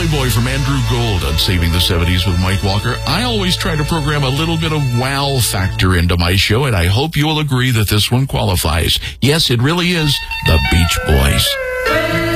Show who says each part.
Speaker 1: Valley Boy from Andrew Gold on Saving the 70s with Mike Walker. I always try to program a little bit of wow factor into my show, and I hope you will agree that this one qualifies. Yes, it really is the Beach Boys.